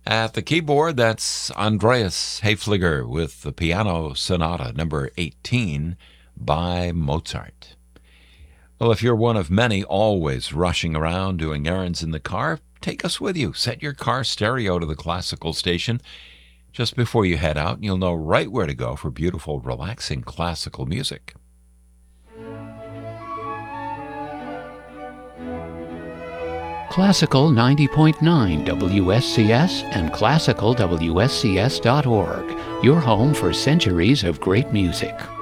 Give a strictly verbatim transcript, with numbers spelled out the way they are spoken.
At the keyboard, that's Andreas Hayfliger with the Piano Sonata number eighteen by Mozart. Well, if you're one of many always rushing around doing errands in the car, take us with you. Set your car stereo to the classical station just before you head out, and you'll know right where to go for beautiful, relaxing classical music. Classical ninety point nine W S C S and classical W S C S dot org, your home for centuries of great music.